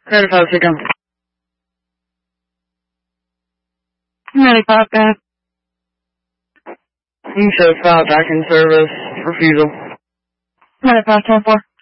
95 again. 95 back. You said 5 back in service. Refusal. 95 10-4.